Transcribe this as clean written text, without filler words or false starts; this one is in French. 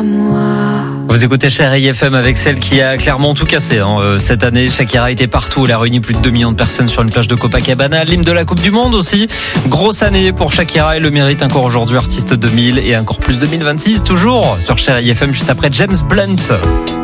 à moi. Vous écoutez Chérie FM avec celle qui a clairement tout cassé cette année. Shakira était partout, elle a réuni plus de 2 millions de personnes sur une plage de Copacabana. L'hymne de la Coupe du Monde aussi. Grosse année pour Shakira, elle le mérite encore aujourd'hui, artiste 2000 et encore plus 2026. Toujours sur Chérie FM juste après James Blunt.